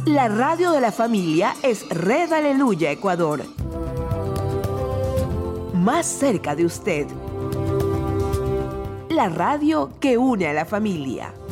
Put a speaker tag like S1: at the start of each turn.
S1: La radio de la familia es Red Aleluya Ecuador. Más cerca de usted. La radio que une a la familia.